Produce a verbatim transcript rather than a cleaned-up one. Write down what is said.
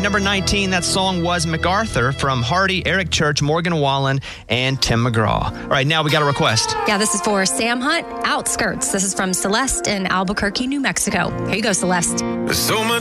number nineteen, that song was MacArthur from Hardy, Eric Church, Morgan Wallen, and Tim McGraw. All right, now we got a request. Yeah, this is for Sam Hunt, Outskirts. This is from Celeste in Albuquerque, New Mexico. Here you go, Celeste. There's so much